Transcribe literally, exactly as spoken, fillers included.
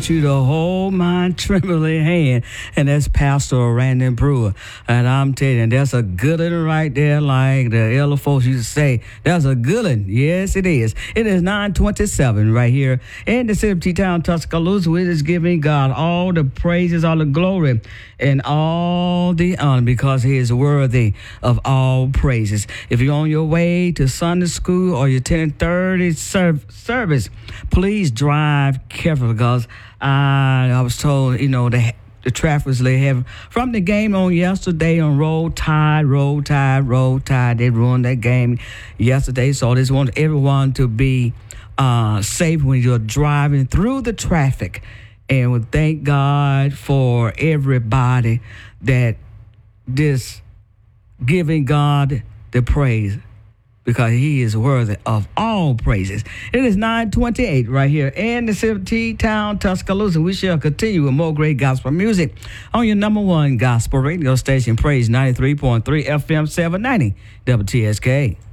want you to hold my trembling hand. And that's Pastor Randy Brewer. And I'm telling you, that's a good one right there, like the elder folks used to say. That's a good one. Yes, it is. It is nine twenty-seven right here in the city of T-Town, Tuscaloosa. We're just giving God all the praises, all the glory, and all the honor because he is worthy of all praises. If you're on your way to Sunday school or your ten thirty serv- service, please drive careful because I, I was told, you know, the, the traffic was really heavy. From the game on yesterday on Roll Tide, Roll Tide, Roll Tide, they ruined that game yesterday. So I just want everyone to be uh, safe when you're driving through the traffic. And we thank God for everybody that just giving God the praise because he is worthy of all praises. It is nine twenty-eight right here in the city of T-Town, Tuscaloosa. We shall continue with more great gospel music on your number one gospel radio station, Praise ninety-three point three F M seven ninety W T S K.